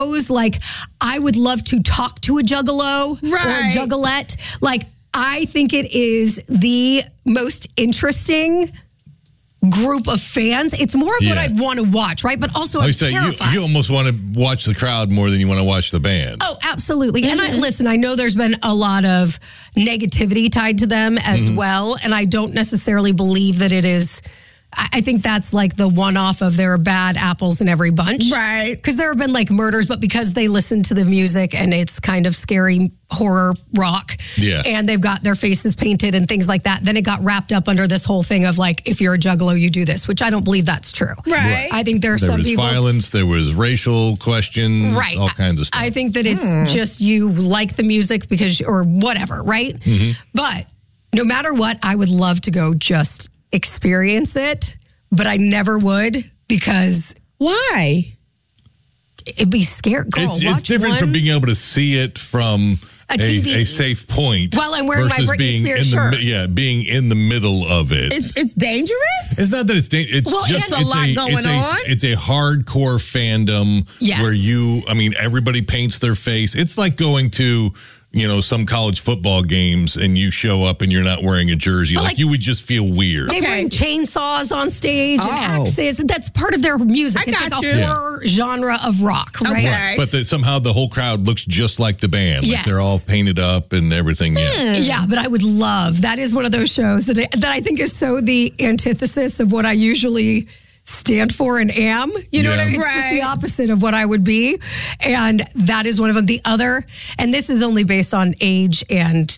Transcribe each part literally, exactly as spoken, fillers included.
like, I would love to talk to a juggalo right. or a juggalette. Like, I think it is the most interesting group of fans. It's more of Yeah. what I'd want to watch, right? But also, I I'm would say you, terrified. you almost want to watch the crowd more than you want to watch the band. Oh, absolutely. Mm-hmm. And I listen, I know there's been a lot of negativity tied to them as Mm-hmm. well. And I don't necessarily believe that it is. I I think that's like the one off of there are bad apples in every bunch. Right. Because there have been like murders, but because they listen to the music and it's kind of scary horror rock. Yeah. And they've got their faces painted and things like that. Then it got wrapped up under this whole thing of like, if you're a juggalo, you do this, which I don't believe that's true. Right. I think there are There some was people. violence, there was racial questions, Right. all kinds of stuff. I think that it's just you like the music because, or whatever, right? Mm-hmm. But no matter what, I would love to go just experience it, but I never would because Why? it'd be scary. Girl, it's, watch it's different one. from being able to see it from A a, T V. a safe point. While I'm wearing my versus Britney being Spears in the, shirt. mi- Yeah, being in the middle of it. It's, it's dangerous? It's not that it's da- it's Well, just it's a it's lot going it's a, on. It's a hardcore fandom Yes. where you, I mean, everybody paints their face. It's like going to, you know, some college football games and you show up and you're not wearing a jersey. Like, like- you would just feel weird. They Okay. bring chainsaws on stage Oh. and axes. And that's part of their music. I it's got like a you. horror genre of rock, right? Okay. But the, somehow the whole crowd looks just like the band. Like Yes. they're all painted up and everything. Yeah. Yeah, but I would love. That is one of those shows that I, that I think is so the antithesis of what I usually stand for and am. You know what I Yeah. mean? It's just Right. the opposite of what I would be. And that is one of them. The other, and this is only based on age and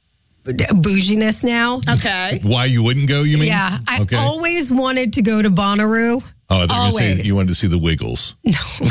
bouginess now. Okay. Why you wouldn't go, you mean? Yeah, I Okay. always wanted to go to Bonnaroo. Oh, I thought you were gonna say Always. you wanted to see the Wiggles. From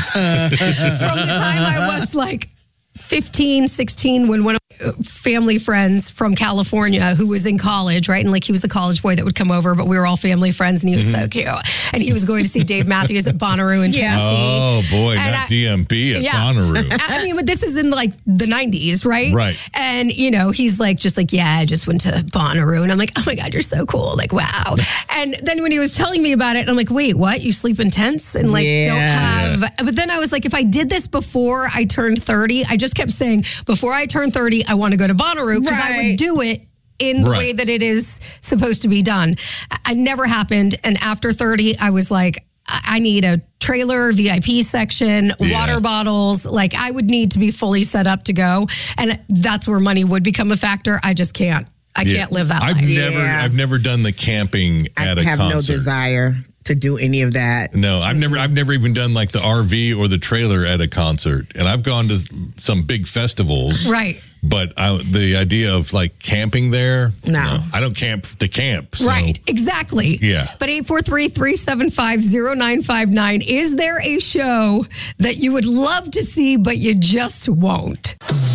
the time I was like fifteen, sixteen, when one of my family friends from California who was in college, right? And like he was the college boy that would come over, but we were all family friends and he was so cute. And he was going to see Dave Matthews at Bonnaroo in Yeah. Tennessee. Oh boy, And not I- D M B at Yeah. Bonnaroo. I mean, but this is in like the nineties, right? Right. And, you know, he's like, just like, yeah, I just went to Bonnaroo. And I'm like, oh my God, you're so cool. Like, wow. And then when he was telling me about it, I'm like, wait, what? You sleep in tents and like Yeah. don't have. But then I was like, if I did this before I turned thirty, I just kept saying, before I turn thirty, I want to go to Bonnaroo because I Right. would do it in the Right. way that it is supposed to be done. I, I never happened. And after thirty, I was like, I I need a trailer, V I P section, Yeah. water bottles. Like I would need to be fully set up to go. And that's where money would become a factor. I just can't. I Yeah. can't live that I've life. never, Yeah. I've never done the camping I at a have concert. no desire to do any of that. No, I've never, I've never even done like the R V or the trailer at a concert, and I've gone to some big festivals, Right. But I, the idea of like camping there, No. I don't camp to camp. So. Right, exactly. Yeah. But eight four three, three seven five, zero nine five nine, is there a show that you would love to see, but you just won't?